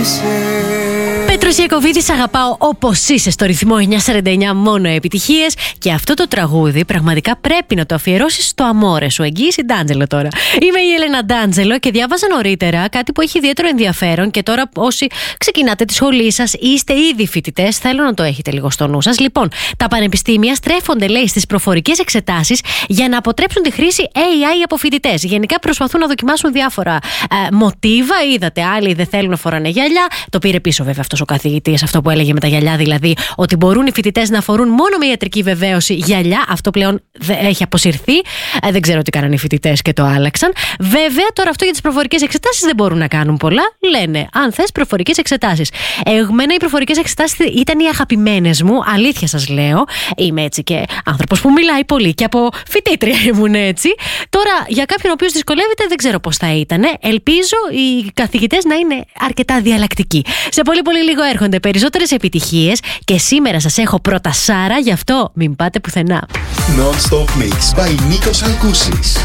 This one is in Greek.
Πέτρος Ιακωβίδης, αγαπάω όπως είσαι, στο ρυθμό 949, μόνο επιτυχίες. Και αυτό το τραγούδι πραγματικά πρέπει να το αφιερώσεις στο αμόρε σου. Εγγύηση Ντάντζελο τώρα. Είμαι η Έλενα Ντάντζελο και διάβαζα νωρίτερα κάτι που έχει ιδιαίτερο ενδιαφέρον. Και τώρα, όσοι ξεκινάτε τη σχολή σας ή είστε ήδη φοιτητές, θέλω να το έχετε λίγο στο νου σας. Λοιπόν, τα πανεπιστήμια στρέφονται, λέει, στις προφορικές εξετάσεις για να αποτρέψουν τη χρήση AI από φοιτητές. Γενικά προσπαθούν να δοκιμάσουν διάφορα μοτίβα. Είδατε, άλλοι δεν θέλουν να φοράνε γυαλιά. Το πήρε πίσω, βέβαια, αυτός ο καθηγητής, αυτό που έλεγε με τα γυαλιά, δηλαδή ότι μπορούν οι φοιτητές να φορούν μόνο με ιατρική βεβαίωση γυαλιά. Αυτό πλέον έχει αποσυρθεί. Δεν ξέρω τι κάνανε οι φοιτητές και το άλλαξαν. Βέβαια, τώρα αυτό για τις προφορικές εξετάσεις δεν μπορούν να κάνουν πολλά. Λένε, αν θες προφορικές εξετάσεις. Εμένα οι προφορικές εξετάσεις ήταν οι αγαπημένες μου. Αλήθεια σας λέω. Είμαι έτσι και άνθρωπος που μιλάει πολύ και από φοιτήτρια ήμουν έτσι. Τώρα, για κάποιον ο οποίος δυσκολεύεται, δεν ξέρω πώς θα ήταν. Ελπίζω οι καθηγητές να είναι αρκετά διαλλακτικοί. Σε πολύ πολύ λίγο έρχονται περισσότερες επιτυχίες και σήμερα σας έχω πρώτα Σάρα, γι' αυτό μην πάτε πουθενά. Non-stop mix by Νίκος Αλκούσης.